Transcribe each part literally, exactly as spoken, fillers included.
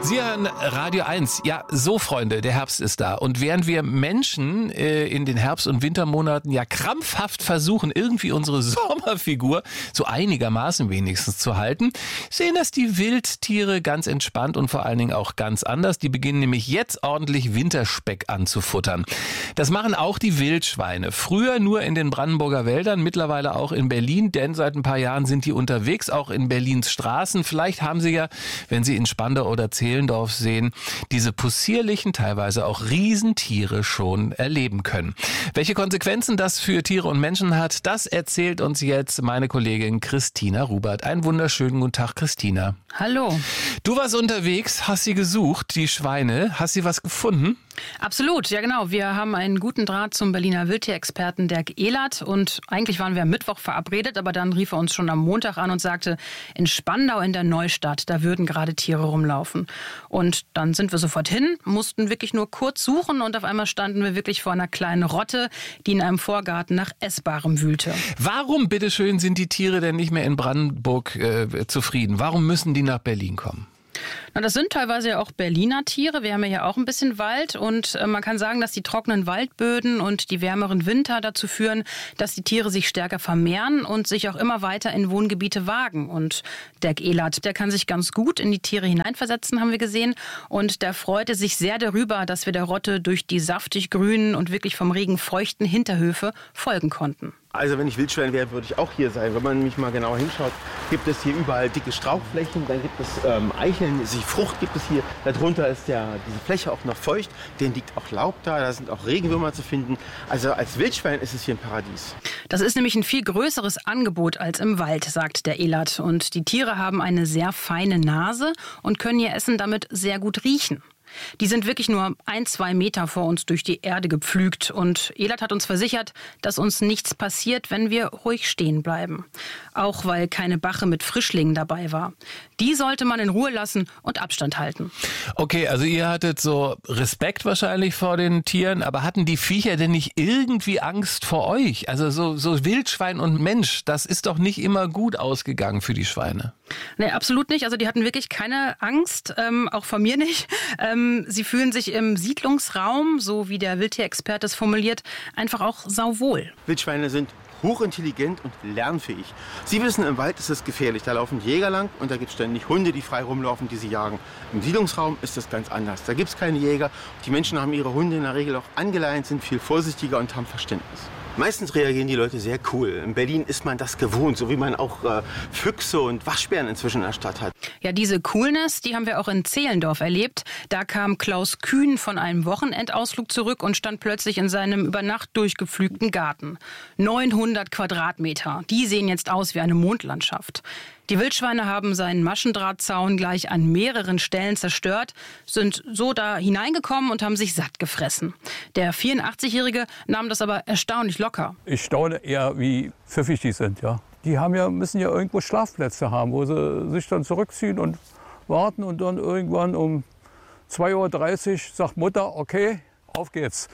Sie hören Radio eins. Ja, so Freunde, der Herbst ist da. Und während wir Menschen äh, in den Herbst- und Wintermonaten ja krampfhaft versuchen, irgendwie unsere Sommerfigur so einigermaßen wenigstens zu halten, sehen das die Wildtiere ganz entspannt und vor allen Dingen auch ganz anders. Die beginnen nämlich jetzt ordentlich Winterspeck anzufuttern. Das machen auch die Wildschweine. Früher nur in den Brandenburger Wäldern, mittlerweile auch in Berlin, denn seit ein paar Jahren sind die unterwegs, auch in Berlins Straßen. Vielleicht haben Sie ja, wenn Sie in Spandau oder Zehlendorf sehen, diese possierlichen, teilweise auch Riesentiere schon erleben können. Welche Konsequenzen das für Tiere und Menschen hat, das erzählt uns jetzt meine Kollegin Christina Rubert. Einen wunderschönen guten Tag, Christina. Hallo. Du warst unterwegs, hast sie gesucht, die Schweine. Hast sie was gefunden? Absolut, ja genau. Wir haben einen guten Draht zum Berliner Wildtierexperten Dirk Ehlert und eigentlich waren wir am Mittwoch verabredet, aber dann rief er uns schon am Montag an und sagte, in Spandau in der Neustadt, da würden gerade Tiere rumlaufen. Und dann sind wir sofort hin, mussten wirklich nur kurz suchen und auf einmal standen wir wirklich vor einer kleinen Rotte, die in einem Vorgarten nach Essbarem wühlte. Warum, bitteschön, sind die Tiere denn nicht mehr in Brandenburg äh, zufrieden? Warum müssen die nach Berlin kommen? Na, das sind teilweise ja auch Berliner Tiere. Wir haben ja hier auch ein bisschen Wald und äh, man kann sagen, dass die trockenen Waldböden und die wärmeren Winter dazu führen, dass die Tiere sich stärker vermehren und sich auch immer weiter in Wohngebiete wagen. Und Dirk Ehlert, der kann sich ganz gut in die Tiere hineinversetzen, haben wir gesehen. Und der freute sich sehr darüber, dass wir der Rotte durch die saftig grünen und wirklich vom Regen feuchten Hinterhöfe folgen konnten. Also wenn ich Wildschwein wäre, würde ich auch hier sein. Wenn man nämlich mal genau hinschaut, gibt es hier überall dicke Strauchflächen, dann gibt es ähm, Eicheln, die Frucht gibt es hier. Darunter ist ja diese Fläche auch noch feucht, denen liegt auch Laub da, da sind auch Regenwürmer zu finden. Also als Wildschwein ist es hier ein Paradies. Das ist nämlich ein viel größeres Angebot als im Wald, sagt der Ehlert. Und die Tiere haben eine sehr feine Nase und können ihr Essen damit sehr gut riechen. Die sind wirklich nur ein, zwei Meter vor uns durch die Erde gepflügt. Und Ehlert hat uns versichert, dass uns nichts passiert, wenn wir ruhig stehen bleiben. Auch weil keine Bache mit Frischlingen dabei war. Die sollte man in Ruhe lassen und Abstand halten. Okay, also ihr hattet so Respekt wahrscheinlich vor den Tieren, aber hatten die Viecher denn nicht irgendwie Angst vor euch? Also so, so Wildschwein und Mensch, das ist doch nicht immer gut ausgegangen für die Schweine. Nee, absolut nicht. Also die hatten wirklich keine Angst, ähm, auch von mir nicht. Ähm, sie fühlen sich im Siedlungsraum, so wie der Wildtierexperte es formuliert, einfach auch sauwohl. Wildschweine sind hochintelligent und lernfähig. Sie wissen, im Wald ist es gefährlich. Da laufen Jäger lang und da gibt es ständig Hunde, die frei rumlaufen, die sie jagen. Im Siedlungsraum ist das ganz anders. Da gibt es keine Jäger. Die Menschen haben ihre Hunde in der Regel auch angeleint, sind viel vorsichtiger und haben Verständnis. Meistens reagieren die Leute sehr cool. In Berlin ist man das gewohnt, so wie man auch äh, Füchse und Waschbären inzwischen in der Stadt hat. Ja, diese Coolness, die haben wir auch in Zehlendorf erlebt. Da kam Klaus Kühn von einem Wochenendausflug zurück und stand plötzlich in seinem über Nacht durchgepflügten Garten. neunhundert Quadratmeter, die sehen jetzt aus wie eine Mondlandschaft. Die Wildschweine haben seinen Maschendrahtzaun gleich an mehreren Stellen zerstört, sind so da hineingekommen und haben sich satt gefressen. Der vierundachtzigjährige nahm das aber erstaunlich locker. Ich staune eher, wie pfiffig die sind, ja. Die haben ja, müssen ja irgendwo Schlafplätze haben, wo sie sich dann zurückziehen und warten und dann irgendwann um zwei Uhr dreißig sagt Mutter, okay, auf geht's.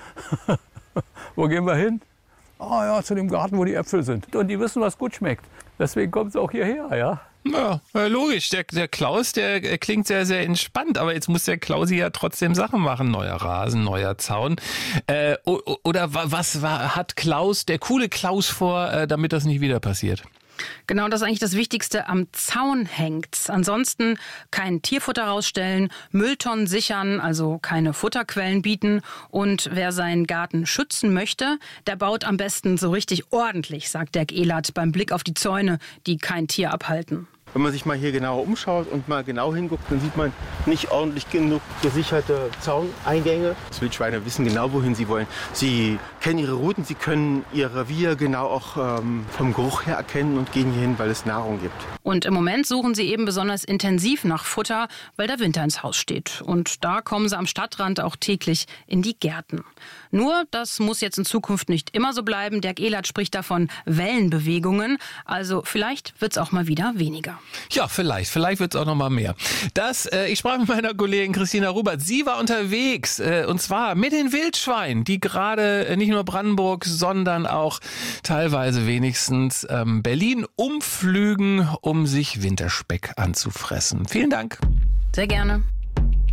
Wo gehen wir hin? Ah ja, zu dem Garten, wo die Äpfel sind. Und die wissen, was gut schmeckt. Deswegen kommt es auch hierher, ja. Ja, logisch. Der, der Klaus, der klingt sehr, sehr entspannt. Aber jetzt muss der Klausi ja trotzdem Sachen machen. Neuer Rasen, neuer Zaun. Äh, oder was war, hat Klaus, der coole Klaus vor, äh, damit das nicht wieder passiert? Genau, das ist eigentlich das Wichtigste. Am Zaun hängt's. Ansonsten kein Tierfutter rausstellen, Mülltonnen sichern, also keine Futterquellen bieten. Und wer seinen Garten schützen möchte, der baut am besten so richtig ordentlich, sagt Dirk Ehlert beim Blick auf die Zäune, die kein Tier abhalten. Wenn man sich mal hier genauer umschaut und mal genau hinguckt, dann sieht man nicht ordentlich genug gesicherte Zauneingänge. Die Wildschweine wissen genau, wohin sie wollen. Sie kennen ihre Routen, sie können ihr Revier genau auch ähm, vom Geruch her erkennen und gehen hierhin, weil es Nahrung gibt. Und im Moment suchen sie eben besonders intensiv nach Futter, weil der Winter ins Haus steht. Und da kommen sie am Stadtrand auch täglich in die Gärten. Nur, das muss jetzt in Zukunft nicht immer so bleiben. Dirk Ehlert spricht davon Wellenbewegungen. Also vielleicht wird es auch mal wieder weniger. Ja, vielleicht. Vielleicht wird es auch noch mal mehr. Das, äh, ich sprach mit meiner Kollegin Christina Rubert. Sie war unterwegs, äh, und zwar mit den Wildschweinen, die gerade äh, nicht nur Brandenburg, sondern auch teilweise wenigstens ähm, Berlin umflügen, um sich Winterspeck anzufressen. Vielen Dank. Sehr gerne.